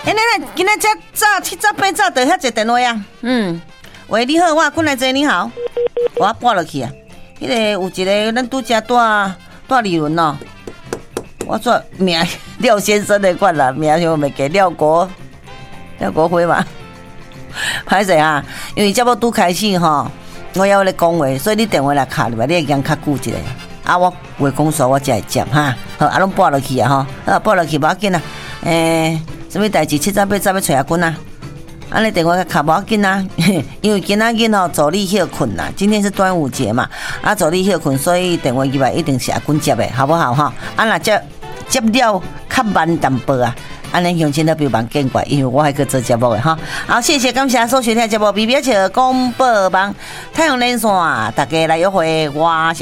今仔早7早8早就遐一电话啊。喂，你好，我困来坐，你好。我拨落去啊。迄个有一个咱拄则带理论哦。我做名廖先生的款啦，名就袂记廖国辉嘛。歹势啊，因为节目拄开始吼，我要咧讲话，所以你电话来卡入来，你会讲较久一下。啊，我话讲煞我才会接哈。好，啊，拢拨落去啊吼，拨落去无要紧啊。什么代志？7早8早要找阿君啊？安尼电话卡无要紧啊，因为今仔日吼助理休困啦，今天是端午节嘛，啊助理休困，所以电话入来一定是阿君接的，好不好哈？啊若接了较慢淡薄啊，安尼乡亲都别忘见怪，因为我还去做节目的哈。好，谢谢感谢收听节目，BBH 广播网太阳连线，大家来约会我。